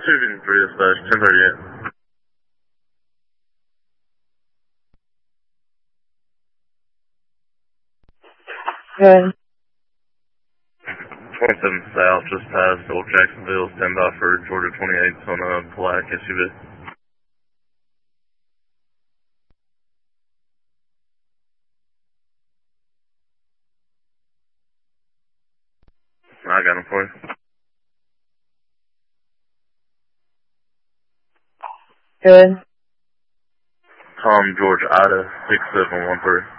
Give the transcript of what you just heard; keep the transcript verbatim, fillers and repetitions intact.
two Vision three dispatch, ten thirty-eight. Good. twenty-seven South, just past Old Jacksonville, stand by for Georgia twenty-eight on a black S U V. I got him for you. Good. Tom George Ida, six seven one three.